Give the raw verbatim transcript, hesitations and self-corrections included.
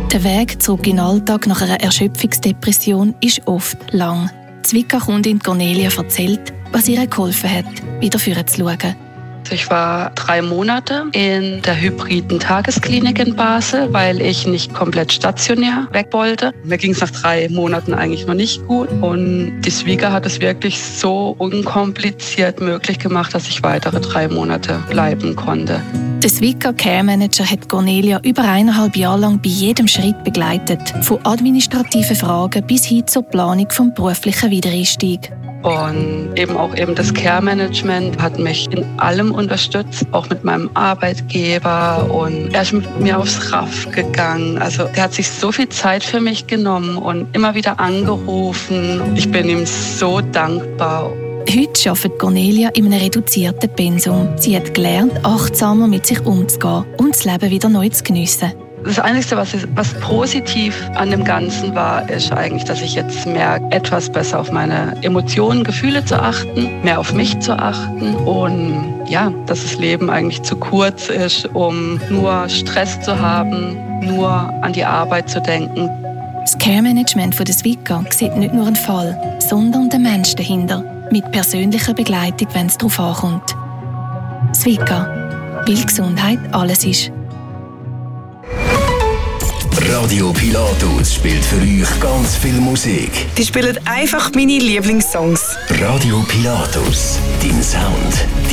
Der Weg zurück in den Alltag nach einer Erschöpfungsdepression ist oft lang. Die Zwicka-Kundin Cornelia erzählt, was ihr geholfen hat, wieder vorwärtszuschauen. Ich war drei Monate in der hybriden Tagesklinik in Basel, weil ich nicht komplett stationär weg wollte. Mir ging es nach drei Monaten eigentlich noch nicht gut. Und die Zwicka hat es wirklich so unkompliziert möglich gemacht, dass ich weitere drei Monate bleiben konnte. Der Zwicka Care Manager hat Cornelia über eineinhalb Jahre lang bei jedem Schritt begleitet. Von administrativen Fragen bis hin zur Planung vom beruflichen Wiedereinstieg. Und eben auch eben das Care-Management hat mich in allem unterstützt, auch mit meinem Arbeitgeber. Und er ist mit mir aufs R A F gegangen. Also der hat sich so viel Zeit für mich genommen und immer wieder angerufen. Ich bin ihm so dankbar. Heute arbeitet Cornelia in einem reduzierten Pensum. Sie hat gelernt, achtsamer mit sich umzugehen und das Leben wieder neu zu geniessen. Das Einzige, was, was positiv an dem Ganzen war, ist eigentlich, dass ich jetzt merke, etwas besser auf meine Emotionen, Gefühle zu achten, mehr auf mich zu achten und ja, dass das Leben eigentlich zu kurz ist, um nur Stress zu haben, nur an die Arbeit zu denken. Das Care-Management von der Zwicka sieht nicht nur einen Fall, sondern den Menschen dahinter, mit persönlicher Begleitung, wenn es darauf ankommt. Zwicka, weil Gesundheit alles ist. Radio Pilatus spielt für euch ganz viel Musik. Die spielen einfach meine Lieblingssongs. Radio Pilatus, dein Sound.